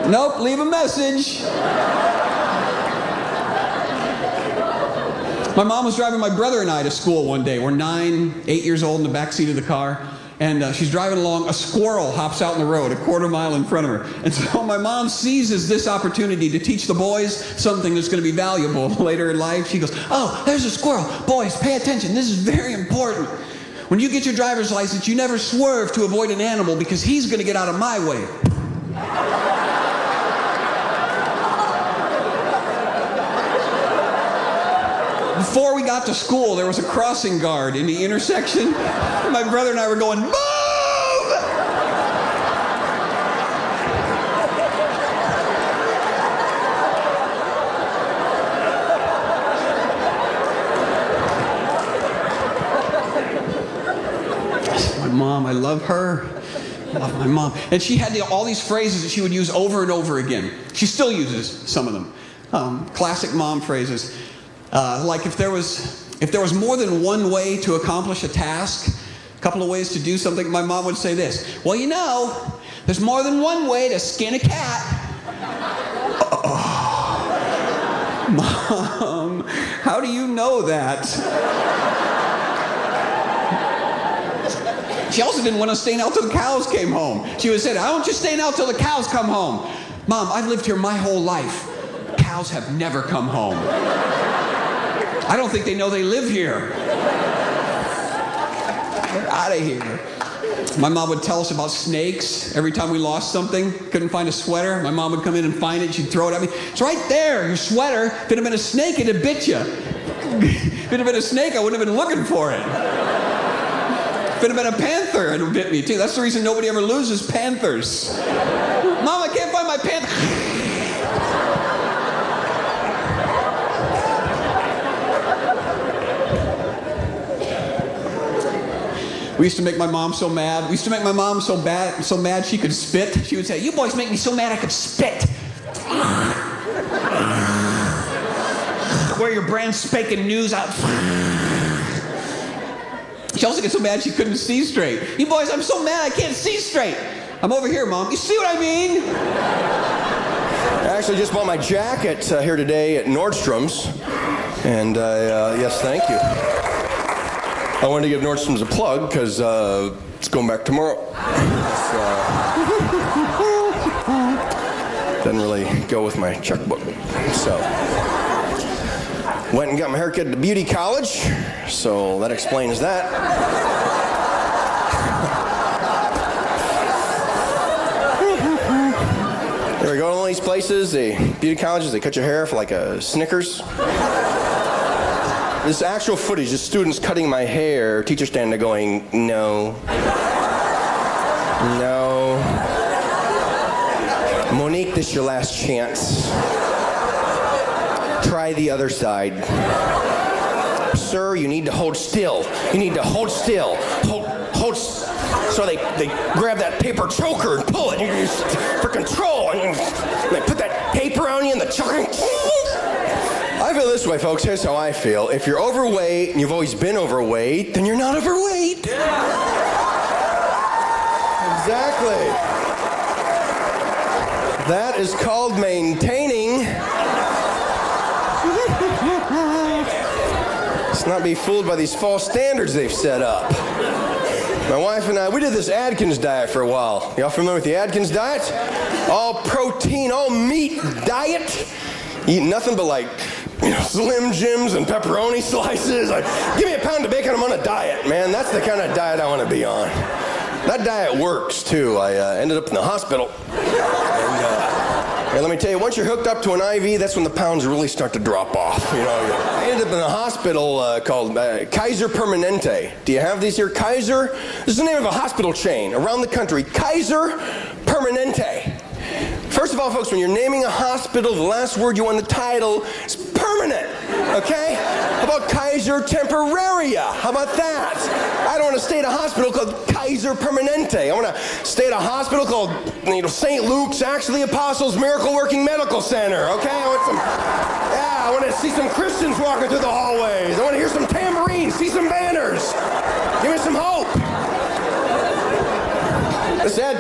Nope, leave a message. My mom was driving my brother and I to school one day. We're 9, 8 years old in the back seat of the car. And she's driving along. A squirrel hops out in the road a quarter mile in front of her. And so my mom seizes this opportunity to teach the boys something that's going to be valuable later in life. She goes, oh, there's a squirrel. Boys, pay attention. This is very important. When you get your driver's license, you never swerve to avoid an animal because he's going to get out of my way. Before we got to school, there was a crossing guard in the intersection. My brother and I were going, move! My mom, I love her. I love my mom. And she had all these phrases that she would use over and over again. She still uses some of them. Classic mom phrases. Like if there was more than one way to accomplish a task, a couple of ways to do something, my mom would say this. Well, you know, there's more than one way to skin a cat. Oh, Mom, how do you know that? She also didn't want us staying out till the cows came home. She would say, I want you staying out till the cows come home. Mom, I've lived here my whole life. Cows have never come home. I don't think they know they live here. Get out of here. My mom would tell us about snakes. Every time we lost something, couldn't find a sweater, my mom would come in and find it. She'd throw it at me. It's right there, your sweater. If it had been a snake, it'd have bit you. If it had been a snake, I wouldn't have been looking for it. If it had been a panther, it would have bit me too. That's the reason nobody ever loses panthers. Mom, I can't find my panther. We used to make my mom so mad. We used to make my mom so mad she could spit. She would say, you boys make me so mad I could spit. Wear your brand spanking news out. She also gets so mad she couldn't see straight. You boys, I'm so mad I can't see straight. I'm over here, Mom. You see what I mean? I actually just bought my jacket here today at Nordstrom's. And yes, thank you. I wanted to give Nordstrom's a plug because it's going back tomorrow. Doesn't really go with my checkbook. So, went and got my haircut at beauty college, so that explains that. There we go to all these places, the beauty colleges, they cut your hair for like a Snickers. This actual footage is students cutting my hair, teacher standing there going, no. No. Monique, this is your last chance. Try the other side. Sir, you need to hold still. You need to hold still. Hold. So they grab that paper choker and pull it for control. And they put that paper on you and the choker. I feel this way, folks. Here's how I feel. If you're overweight and you've always been overweight, then you're not overweight. Exactly. That is called maintaining. Let's not be fooled by these false standards they've set up. My wife and I, we did this Atkins diet for a while. Y'all familiar with the Atkins diet? All protein, all meat diet. Eat nothing but like, Slim Jims and pepperoni slices. Like, give me a pound of bacon, I'm on a diet, man. That's the kind of diet I want to be on. That diet works, too. I ended up in the hospital. And let me tell you, once you're hooked up to an IV, that's when the pounds really start to drop off. I ended up in a hospital called Kaiser Permanente. Do you have these here? Kaiser? This is the name of a hospital chain around the country. Kaiser Permanente. First of all, folks, when you're naming a hospital, the last word you want in the title is permanent, okay? How about Kaiser Temporaria? How about that? I don't want to stay at a hospital called Kaiser Permanente. I want to stay at a hospital called, St. Luke's Actually Apostles Miracle Working Medical Center, okay? I want to see some Christians walking through the hallways. I want to hear some tambourines, see some banners. Give me some hope. This ad